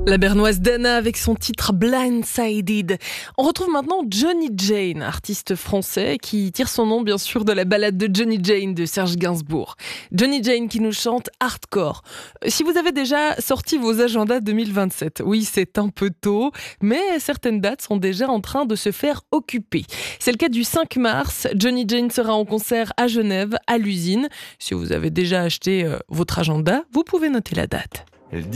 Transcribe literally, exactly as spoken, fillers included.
La bernoise Dana avec son titre Blindsided. On retrouve maintenant Johnny Jane, artiste français qui tire son nom bien sûr de la ballade de Johnny Jane de Serge Gainsbourg. Johnny Jane qui nous chante Hardcore. Si vous avez déjà sorti vos agendas deux mille vingt-sept, oui c'est un peu tôt, mais certaines dates sont déjà en train de se faire occuper. C'est le cas du cinq mars, Johnny Jane sera en concert à Genève, à l'Usine. Si vous avez déjà acheté euh, votre agenda, vous pouvez noter la date.